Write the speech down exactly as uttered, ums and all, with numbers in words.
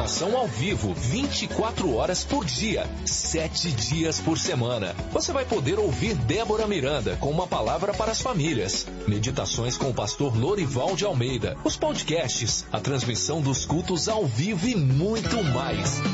programação ao vivo, vinte e quatro horas por dia, sete dias por semana. Você vai poder ouvir Débora Miranda com uma palavra para as famílias, meditações com o pastor Lorival de Almeida, os podcasts, a transmissão dos cultos ao vivo e muito mais.